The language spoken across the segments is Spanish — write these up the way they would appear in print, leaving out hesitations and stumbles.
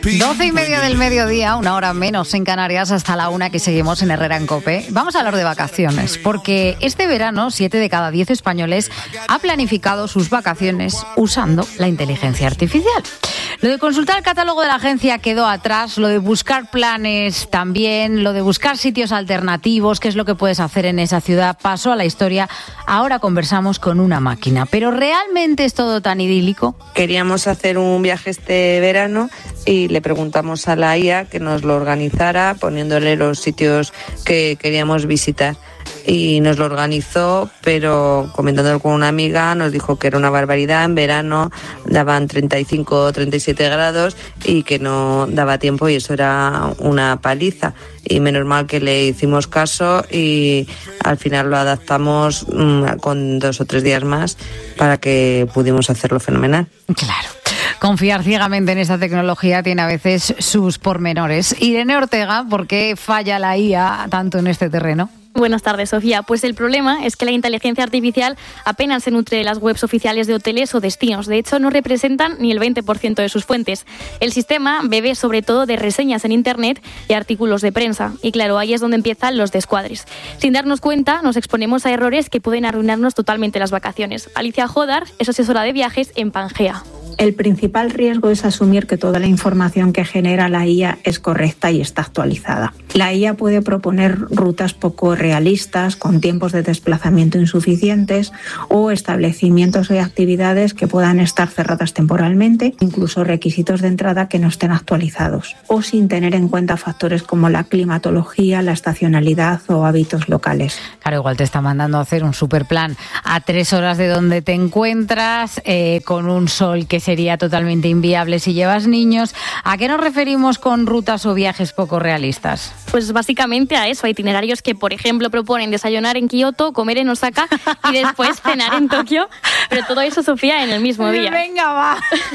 12:30 del mediodía, una hora menos en Canarias, hasta la 1 que seguimos en Herrera en COPE. Vamos a hablar de vacaciones, porque este verano 7 de cada 10 españoles ha planificado sus vacaciones usando la inteligencia artificial. Lo de consultar el catálogo de la agencia quedó atrás, lo de buscar planes también, lo de buscar sitios alternativos, qué es lo que puedes hacer en esa ciudad, pasó a la historia. Ahora conversamos con una máquina, pero ¿realmente es todo tan idílico? Queríamos hacer un viaje este verano y le preguntamos a la IA que nos lo organizara poniéndole los sitios que queríamos visitar. Y nos lo organizó, pero comentándolo con una amiga nos dijo que era una barbaridad. En verano daban 35 o 37 grados y que no daba tiempo, y eso era una paliza. Y menos mal que le hicimos caso y al final lo adaptamos con 2 o 3 días más para que pudimos hacerlo fenomenal. Claro. Confiar ciegamente en esta tecnología tiene a veces sus pormenores. Irene Ortega, ¿por qué falla la IA tanto en este terreno? Buenas tardes, Sofía. Pues el problema es que la inteligencia artificial apenas se nutre de las webs oficiales de hoteles o destinos. De hecho, no representan ni el 20% de sus fuentes. El sistema bebe sobre todo de reseñas en Internet y artículos de prensa. Y claro, ahí es donde empiezan los descuadres. Sin darnos cuenta, nos exponemos a errores que pueden arruinarnos totalmente las vacaciones. Alicia Jodar es asesora de viajes en Pangea. El principal riesgo es asumir que toda la información que genera la IA es correcta y está actualizada. La IA puede proponer rutas poco realistas, con tiempos de desplazamiento insuficientes o establecimientos y actividades que puedan estar cerradas temporalmente, incluso requisitos de entrada que no estén actualizados, o sin tener en cuenta factores como la climatología, la estacionalidad o hábitos locales. Claro, igual te está mandando a hacer un superplan a 3 horas de donde te encuentras, con un sol que sería totalmente inviable si llevas niños. ¿A qué nos referimos con rutas o viajes poco realistas? Pues básicamente a eso, a itinerarios que, por ejemplo, proponen desayunar en Kioto, comer en Osaka y después cenar en Tokio, pero todo eso, Sofía, en el mismo día. ¡Venga, va!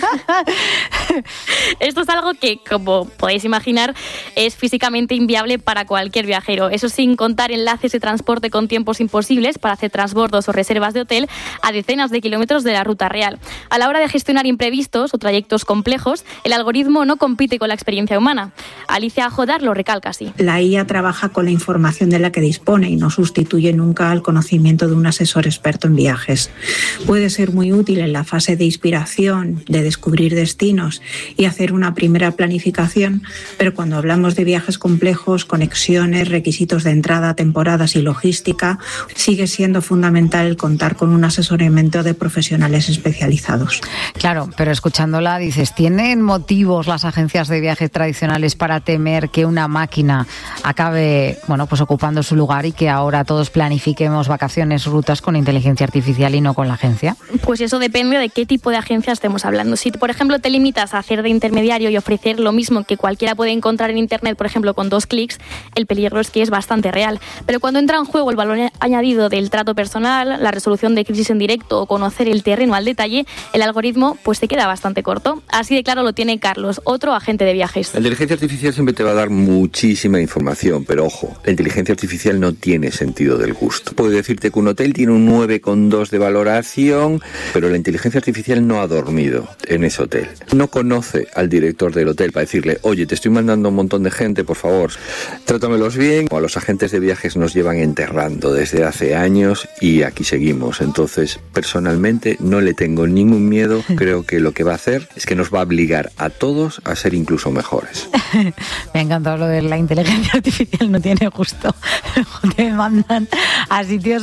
Esto es algo que, como podéis imaginar, es físicamente inviable para cualquier viajero. Eso sin contar enlaces de transporte con tiempos imposibles para hacer transbordos o reservas de hotel a decenas de kilómetros de la ruta real. A la hora de gestionar imprevistos o trayectos complejos, el algoritmo no compite con la experiencia humana. Alicia Jodar lo recalca así. La IA trabaja con la información de la que dispone y no sustituye nunca al conocimiento de un asesor experto en viajes. Puede ser muy útil en la fase de inspiración, de descubrir destinos y hacer una primera planificación, pero cuando hablamos de viajes complejos, conexiones, requisitos de entrada, temporadas y logística, sigue siendo fundamental el contar con un asesoramiento de profesionales especializados. Claro, pero escuchándola dices, ¿tienen motivos las agencias de viajes tradicionales para temer que una máquina acabe, pues ocupando su lugar y que ahora todos planifiquemos vacaciones, rutas con inteligencia artificial y no con la agencia? Pues eso depende de qué tipo de agencia estemos hablando. Si, por ejemplo, te limitas a hacer de intermediario y ofrecer lo mismo que cualquiera puede encontrar en Internet, por ejemplo, con 2 clics, el peligro es que es bastante real. Pero cuando entra en juego el valor añadido del trato personal, la resolución de crisis en directo o conocer el terreno al detalle, el algoritmo pues se queda bastante corto. Así de claro lo tiene Carlos, otro agente de viajes. La inteligencia artificial siempre te va a dar muchísima información, pero ojo, la inteligencia artificial no tiene sentido del gusto. Puede decirte que un hotel tiene un 9,2 de valoración, pero la inteligencia artificial no ha dormido en ese hotel. No conoce al director del hotel para decirle, oye, te estoy mandando un montón de gente, por favor, trátamelos bien. A los agentes de viajes nos llevan enterrando desde hace años y aquí seguimos. Entonces, personalmente, no le tengo ningún miedo. Creo que lo que va a hacer es que nos va a obligar a todos a ser incluso mejores. Me ha encantado lo de la inteligencia artificial, no tiene gusto. Te mandan a sitios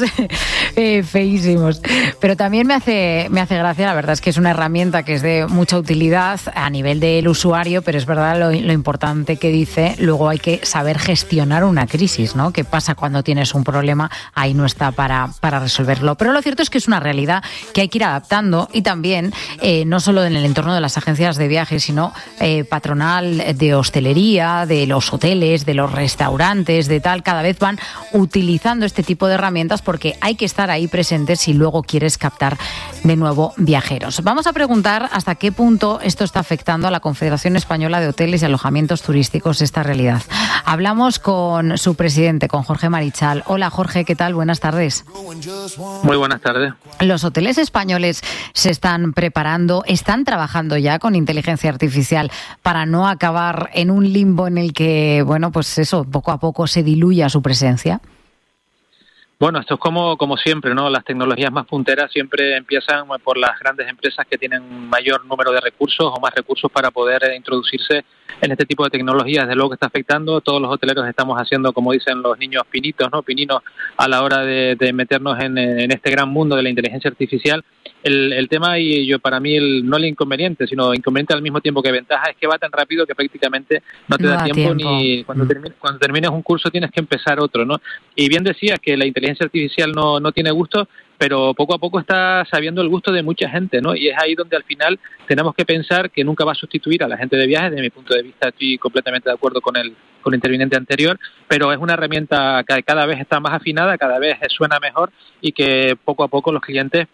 feísimos. Pero también me hace gracia, la verdad es que es una herramienta que es de mucha utilidad a nivel del usuario, pero es verdad lo importante que dice, luego hay que saber gestionar una crisis, ¿no? ¿Qué pasa cuando tienes un problema? Ahí no está para resolverlo. Pero lo cierto es que es una realidad que hay que ir adaptando y también, no solo en el entorno de las agencias de viajes, sino patronal de hostelería, de los hoteles, de los restaurantes, de tal, cada vez van utilizando este tipo de herramientas porque hay que estar ahí presentes si luego quieres captar de nuevo viajeros. Vamos a preguntar hasta qué punto esto está afectando a la Confederación Española de Hoteles y Alojamientos Turísticos, esta realidad. Hablamos con su presidente, con Jorge Marichal. Hola Jorge, ¿qué tal? Buenas tardes. Muy buenas tardes. Los hoteles españoles se están preparando, están trabajando ya con inteligencia artificial para no acabar en un limbo en el que, bueno, pues eso, poco a poco se diluya su presencia. Bueno, esto es como siempre, ¿no? Las tecnologías más punteras siempre empiezan por las grandes empresas que tienen mayor número de recursos o más recursos para poder introducirse en este tipo de tecnologías. Desde luego que está afectando, todos los hoteleros estamos haciendo, como dicen los niños, pinitos a la hora de meternos en este gran mundo de la inteligencia artificial. El tema, y para mí no el inconveniente, sino inconveniente al mismo tiempo que ventaja, es que va tan rápido que prácticamente no te da tiempo. Ni cuando termines un curso tienes que empezar otro, ¿no? Y bien decías que la inteligencia artificial no tiene gusto, pero poco a poco está sabiendo el gusto de mucha gente, ¿no? Y es ahí donde al final tenemos que pensar que nunca va a sustituir a la gente de viajes. Desde mi punto de vista estoy completamente de acuerdo con el interviniente anterior, pero es una herramienta que cada vez está más afinada, cada vez suena mejor y que poco a poco los clientes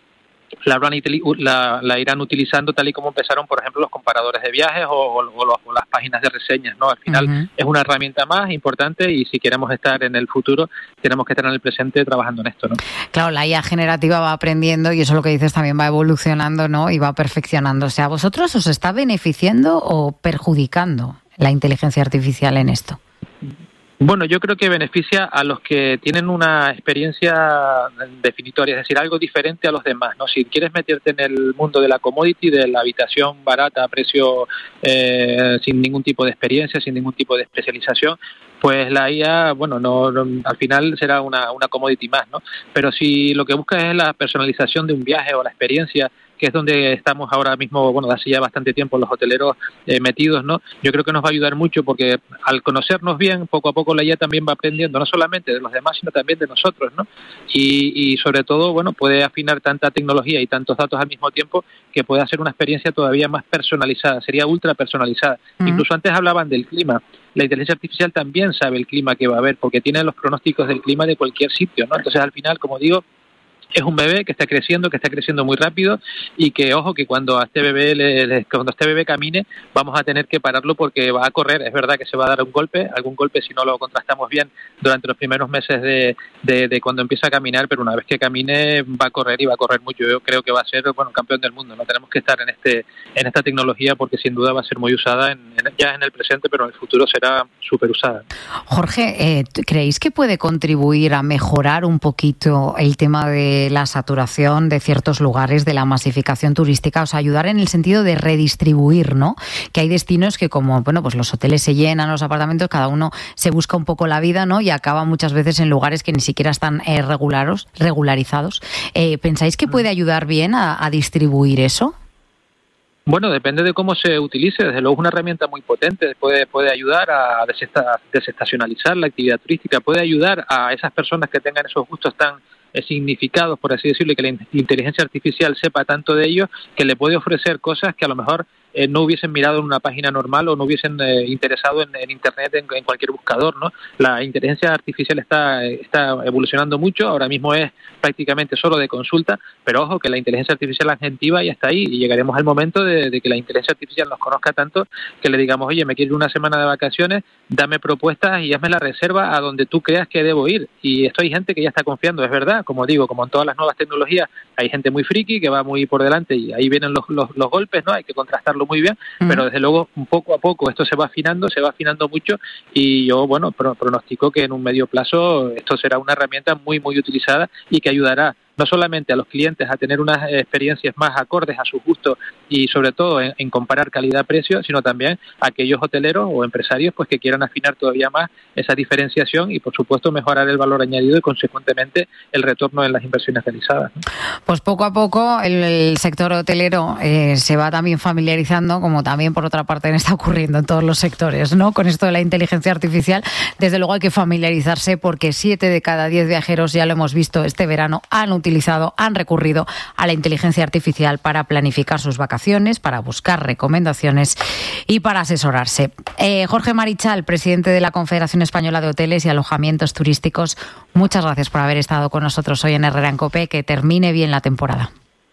la irán utilizando tal y como empezaron, por ejemplo, los comparadores de viajes o las páginas de reseñas, ¿no? Al final es una herramienta más importante y si queremos estar en el futuro tenemos que estar en el presente trabajando en esto, ¿no? Claro, la IA generativa va aprendiendo y eso lo que dices también va evolucionando, ¿no? Y va perfeccionándose. ¿A vosotros os está beneficiando o perjudicando la inteligencia artificial en esto? Bueno, yo creo que beneficia a los que tienen una experiencia definitoria, es decir, algo diferente a los demás, ¿no? Si quieres meterte en el mundo de la commodity, de la habitación barata a precio sin ningún tipo de experiencia, sin ningún tipo de especialización, pues la IA, bueno, no al final será una commodity más, ¿no? Pero si lo que buscas es la personalización de un viaje o la experiencia, que es donde estamos ahora mismo, bueno, hace ya bastante tiempo los hoteleros metidos, ¿no? Yo creo que nos va a ayudar mucho porque al conocernos bien, poco a poco la IA también va aprendiendo, no solamente de los demás, sino también de nosotros, ¿no? Y sobre todo, bueno, puede afinar tanta tecnología y tantos datos al mismo tiempo que puede hacer una experiencia todavía más personalizada, sería ultra personalizada. Incluso antes hablaban del clima. La inteligencia artificial también sabe el clima que va a haber porque tiene los pronósticos del clima de cualquier sitio, ¿no? Entonces, al final, como digo, es un bebé que está creciendo muy rápido y que, ojo, que cuando este bebé camine vamos a tener que pararlo porque va a correr. Es verdad que se va a dar algún golpe si no lo contrastamos bien durante los primeros meses de cuando empieza a caminar, pero una vez que camine va a correr y va a correr mucho. Yo creo que va a ser, bueno, campeón del mundo. No tenemos que estar en esta tecnología porque sin duda va a ser muy usada ya en el presente, pero en el futuro será súper usada. Jorge, ¿creéis que puede contribuir a mejorar un poquito el tema de la saturación de ciertos lugares, de la masificación turística, o sea, ayudar en el sentido de redistribuir, ¿no? Que hay destinos que como, bueno, pues los hoteles se llenan, los apartamentos, cada uno se busca un poco la vida, ¿no? Y acaba muchas veces en lugares que ni siquiera están regularizados. ¿Pensáis que puede ayudar bien a distribuir eso? Bueno, depende de cómo se utilice. Desde luego es una herramienta muy potente, puede ayudar a desestacionalizar la actividad turística, puede ayudar a esas personas que tengan esos gustos tan significados, por así decirlo, y que la inteligencia artificial sepa tanto de ellos, que le puede ofrecer cosas que a lo mejor no hubiesen mirado en una página normal o no hubiesen interesado en Internet, en cualquier buscador, ¿no? La inteligencia artificial está evolucionando mucho, ahora mismo es prácticamente solo de consulta, pero ojo que la inteligencia artificial agentiva ya está ahí y llegaremos al momento de que la inteligencia artificial nos conozca tanto que le digamos, oye, me quiero ir una semana de vacaciones, dame propuestas y hazme la reserva a donde tú creas que debo ir. Y esto hay gente que ya está confiando, es verdad, como digo, como en todas las nuevas tecnologías, hay gente muy friki que va muy por delante y ahí vienen los golpes, ¿no? Hay que contrastarlo muy bien, pero desde luego poco a poco esto se va afinando mucho y yo, bueno, pronostico que en un medio plazo esto será una herramienta muy, muy utilizada y que ayudará no solamente a los clientes a tener unas experiencias más acordes a sus gustos y sobre todo en comparar calidad-precio, sino también a aquellos hoteleros o empresarios pues que quieran afinar todavía más esa diferenciación y por supuesto mejorar el valor añadido y consecuentemente el retorno en las inversiones realizadas, ¿no? Pues poco a poco el sector hotelero se va también familiarizando, como también por otra parte está ocurriendo en todos los sectores, ¿no? Con esto de la inteligencia artificial, desde luego hay que familiarizarse porque 7 de cada 10 viajeros, ya lo hemos visto este verano, han recurrido a la inteligencia artificial para planificar sus vacaciones, para buscar recomendaciones y para asesorarse. Jorge Marichal, presidente de la Confederación Española de Hoteles y Alojamientos Turísticos, muchas gracias por haber estado con nosotros hoy en Herrera en COPE. Que termine bien la temporada.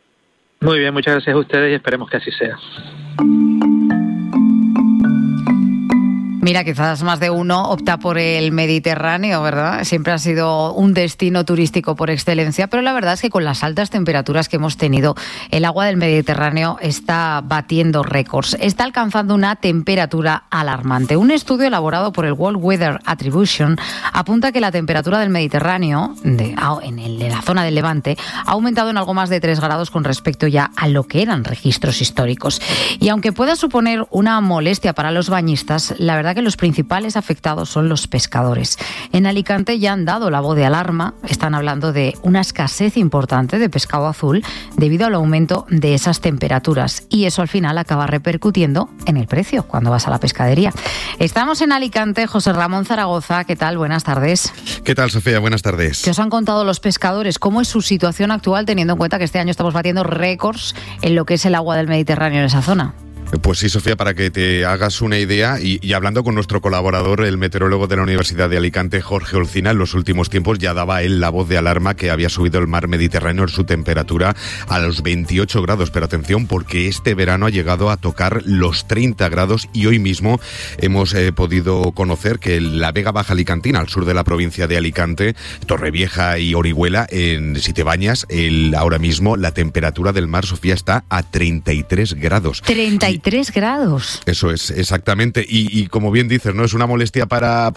Muy bien, muchas gracias a ustedes y esperemos que así sea. Mira, quizás más de uno opta por el Mediterráneo, ¿verdad? Siempre ha sido un destino turístico por excelencia, pero la verdad es que con las altas temperaturas que hemos tenido, el agua del Mediterráneo está batiendo récords. Está alcanzando una temperatura alarmante. Un estudio elaborado por el World Weather Attribution apunta que la temperatura del Mediterráneo, de la zona del Levante, ha aumentado en algo más de 3 grados con respecto ya a lo que eran registros históricos. Y aunque pueda suponer una molestia para los bañistas, la verdad que los principales afectados son los pescadores. En Alicante ya han dado la voz de alarma, están hablando de una escasez importante de pescado azul debido al aumento de esas temperaturas, y eso al final acaba repercutiendo en el precio cuando vas a la pescadería. Estamos en Alicante, José Ramón Zaragoza, ¿qué tal? Buenas tardes. ¿Qué tal, Sofía? Buenas tardes. ¿Qué os han contado los pescadores? ¿Cómo es su situación actual, teniendo en cuenta que este año estamos batiendo récords en lo que es el agua del Mediterráneo en esa zona? Pues sí, Sofía, para que te hagas una idea, y hablando con nuestro colaborador, el meteorólogo de la Universidad de Alicante, Jorge Olcina, en los últimos tiempos ya daba él la voz de alarma que había subido el mar Mediterráneo en su temperatura a los 28 grados. Pero atención, porque este verano ha llegado a tocar los 30 grados y hoy mismo hemos podido conocer que la Vega Baja Alicantina, al sur de la provincia de Alicante, Torrevieja y Orihuela, si te bañas, ahora mismo la temperatura del mar, Sofía, está a 33 grados. 33 grados. Eso es, exactamente. Y como bien dices, ¿no? Es una molestia para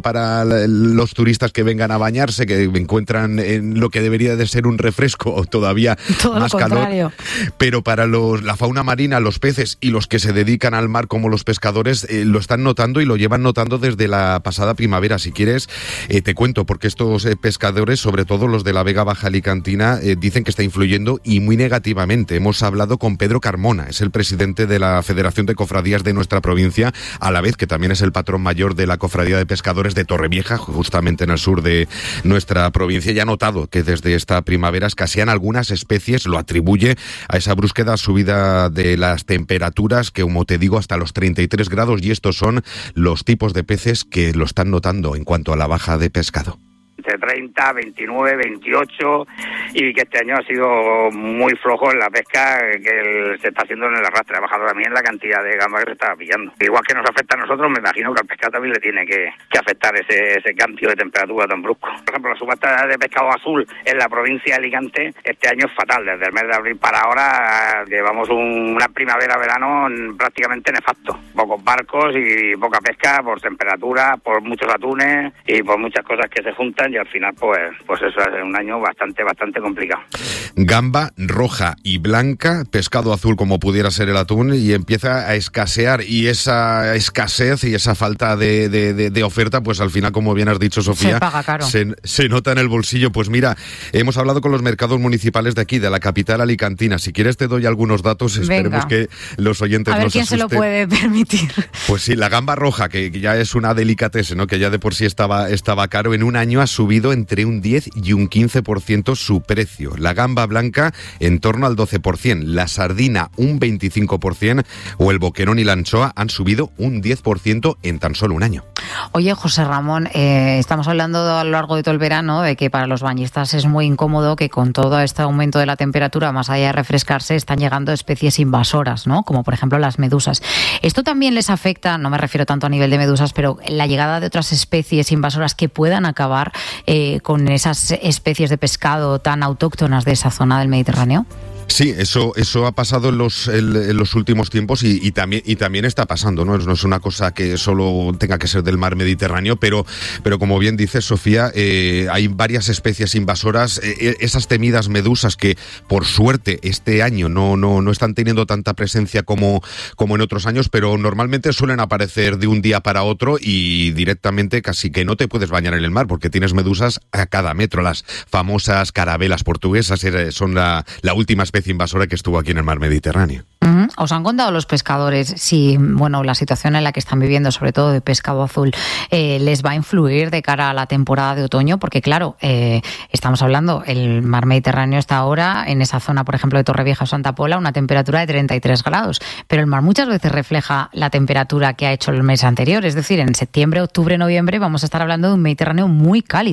los turistas que vengan a bañarse, que encuentran en lo que debería de ser un refresco o todavía todo más calor. Pero para la fauna marina, los peces y los que se dedican al mar, como los pescadores, lo están notando y lo llevan notando desde la pasada primavera. Si quieres, te cuento, porque estos pescadores, sobre todo los de la Vega Baja Alicantina, dicen que está influyendo y muy negativamente. Hemos hablado con Pedro Carmona, es el presidente de la Federación de Cofradías de nuestra provincia, a la vez que también es el patrón mayor de la Cofradía de Pescadores de Torrevieja, justamente en el sur de nuestra provincia, y ha notado que desde esta primavera escasean algunas especies, lo atribuye a esa brusca subida de las temperaturas, que como te digo, hasta los 33 grados, y estos son los tipos de peces que lo están notando en cuanto a la baja de pescado. Entre 30, 29, 28, y que este año ha sido muy flojo en la pesca que se está haciendo en el arrastre. Ha bajado también la cantidad de gambas que se está pillando. Igual que nos afecta a nosotros, me imagino que al pescado también le tiene que afectar ese cambio de temperatura tan brusco. Por ejemplo, la subasta de pescado azul en la provincia de Alicante este año es fatal. Desde el mes de abril para ahora llevamos una primavera-verano prácticamente nefasto. Pocos barcos y poca pesca por temperatura, por muchos atunes y por muchas cosas que se juntan, y al final pues eso es un año bastante complicado. Gamba roja y blanca, pescado azul como pudiera ser el atún, y empieza a escasear, y esa escasez y esa falta de oferta, pues al final, como bien has dicho, Sofía, se paga caro. Se nota en el bolsillo. Pues mira, hemos hablado con los mercados municipales de aquí, de la capital alicantina. Si quieres te doy algunos datos, esperemos que los oyentes a ver nos quién asusten. se lo puede permitir. Pues sí, la gamba roja, que ya es una delicatessen, ¿no? Que ya de por sí estaba caro, en un año ha subido entre un 10 y un 15% su precio. La gamba blanca en torno al 12%, la sardina un 25%, o el boquerón y la anchoa han subido un 10% en tan solo un año. Oye, José Ramón, estamos hablando a lo largo de todo el verano de que para los bañistas es muy incómodo que con todo este aumento de la temperatura, más allá de refrescarse, están llegando especies invasoras, ¿no? Como por ejemplo las medusas. ¿Esto también les afecta? No me refiero tanto a nivel de medusas, pero la llegada de otras especies invasoras que puedan acabar con esas especies de pescado tan autóctonas de esa zona del Mediterráneo. Sí, eso ha pasado en los últimos tiempos y también está pasando, ¿no? No es una cosa que solo tenga que ser del mar Mediterráneo, pero como bien dice Sofía, hay varias especies invasoras, esas temidas medusas que por suerte este año no están teniendo tanta presencia como en otros años, pero normalmente suelen aparecer de un día para otro y directamente casi que no te puedes bañar en el mar porque tienes medusas a cada metro. Las famosas carabelas portuguesas son la última especie invasora que estuvo aquí en el mar Mediterráneo. ¿Os han contado los pescadores si, la situación en la que están viviendo, sobre todo de pescado azul, les va a influir de cara a la temporada de otoño? Porque claro, estamos hablando, el mar Mediterráneo está ahora en esa zona, por ejemplo, de Torrevieja o Santa Pola, una temperatura de 33 grados, pero el mar muchas veces refleja la temperatura que ha hecho el mes anterior, es decir, en septiembre, octubre, noviembre vamos a estar hablando de un Mediterráneo muy cálido.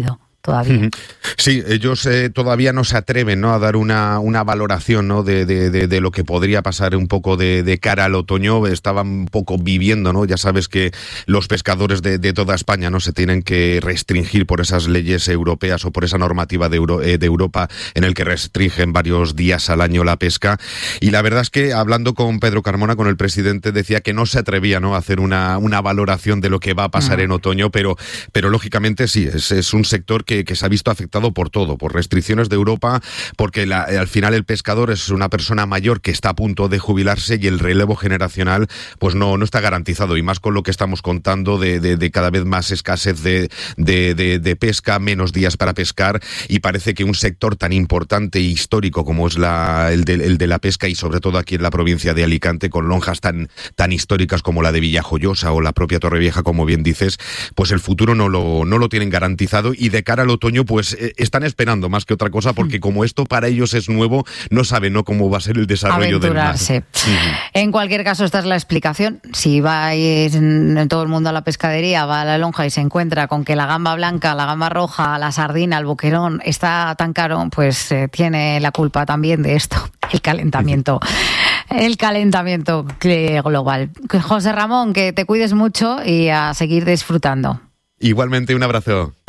todavía. Sí, ellos todavía no se atreven, ¿no?, a dar una valoración, ¿no?, de lo que podría pasar un poco de cara al otoño. Estaban un poco viviendo, ¿no? Ya sabes que los pescadores de toda España no se tienen que restringir por esas leyes europeas o por esa normativa de Europa en el que restringen varios días al año la pesca. Y la verdad es que hablando con Pedro Carmona, con el presidente, decía que no se atrevía, ¿no?, a hacer una valoración de lo que va a pasar en otoño, pero lógicamente sí, es un sector que se ha visto afectado por todo, por restricciones de Europa, porque al final el pescador es una persona mayor que está a punto de jubilarse y el relevo generacional pues no está garantizado, y más con lo que estamos contando de cada vez más escasez de pesca, menos días para pescar, y parece que un sector tan importante e histórico como es el de la pesca, y sobre todo aquí en la provincia de Alicante, con lonjas tan históricas como la de Villajoyosa o la propia Torrevieja, como bien dices, pues el futuro no lo tienen garantizado, y de cara al otoño pues están esperando más que otra cosa, porque como esto para ellos es nuevo, no saben, ¿no?, cómo va a ser el desarrollo del mar. En cualquier caso, esta es la explicación. Si vais todo el mundo a la pescadería, va a la lonja y se encuentra con que la gamba blanca, la gamba roja, la sardina, el boquerón está tan caro, pues tiene la culpa también de esto, el calentamiento. El calentamiento global. José Ramón, que te cuides mucho y a seguir disfrutando. Igualmente, un abrazo.